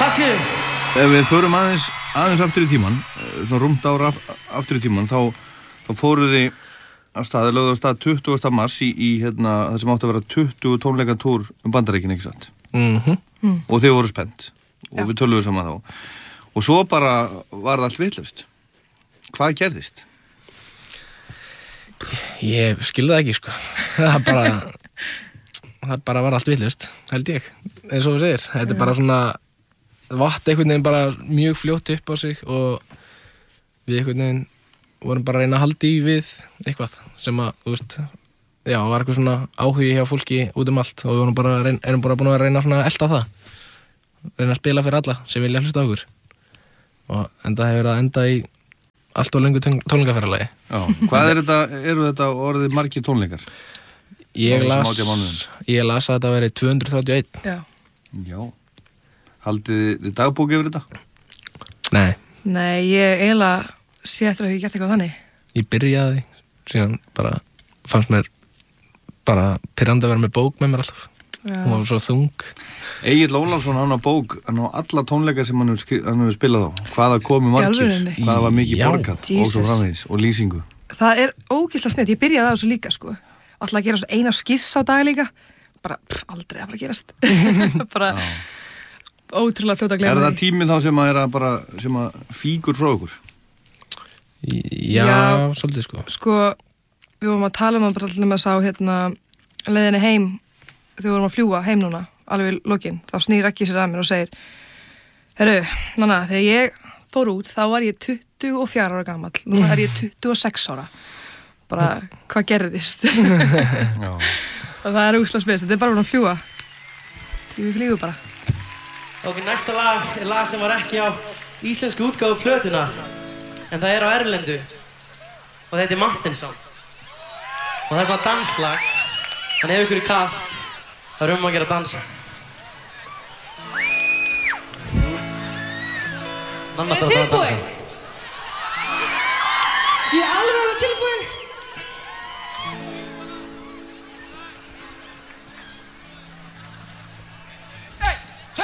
Takk fyrir. Ef við förum aðeins aftur í tímann, svona rúmt ára aftur í tímann, þá fóruð þið af stað, lögðu á stað 20. mars í það sem átti að vera 20 tónleikatúr Bandaríkin, ekki satt? Og þið voru spennt og við töluðum saman þá. Og svo bara var það allt vitlaust. Hvað gerðist? Ég skilði það ekki, sko. Það bara var allt vitlaust, held ég. Eins og þú segir, þetta bara svona vatt einhvern veginn bara mjög fljótt upp á sig og við einhvern veginn vorum bara að reyna að halda í við eitthvað sem að, þú veist, já, var eitthvað svona áhugi hjá fólki út allt og við vorum bara, erum bara búin að reyna svona að elta það, reyna að spila fyrir alla sem vilja hlusta á okkur og enda hefur verið að enda í allt og löngu tónleikaferðalagi. Já, hvað eru þetta orðið margir tónleikar? Ég las að þetta veri 231. Já. Haldið þið dagbók yfir þetta? Nei, ég eiginlega sé eftir að ég gert eitthvað þannig. Ég byrjaði, síðan bara fannst mér bara pirrandi að vera með bók með mér alltaf. Hún var svo þung. Egill Ólafsson, hann á bók, hann á alla tónleika sem hann hefur spilað á. Hvaða komu margir, hvaða var mikið borgað og svo framvegis og lýsingu. Það er ógeðslega snett, ég byrjaði á þessu líka, sko. Alltaf að gera svo eina skiss á dag líka. Bara, aldrei að fara að gerast. Bara ótrúlega fljótt að gleyma því. Er það tíminn þá sem að fíkur frá okkur? Já, svolítið sko. Sko, við vorum að tala bara allir með að sá leiðinni heim, þegar við vorum að fljúga heim núna, alveg í lokin, þá snýr ekki sér að mér og segir, herru, Nanna, þegar ég fór út, þá var ég 24 ára gamall, núna er ég 26 ára. Bara, hvað gerðist? Og það er úslega spes, þetta er bara að fljúga. Við flýgum bara. Ok, næsta lag er lag sem var ekki á íslensku útgáfu plötuna en það er á erlendu og þetta er Mountain Song og það er svona danslag þannig ef ykkur er kalt þá er að gera að dansa Nanna bara að dansa Ég er alveg til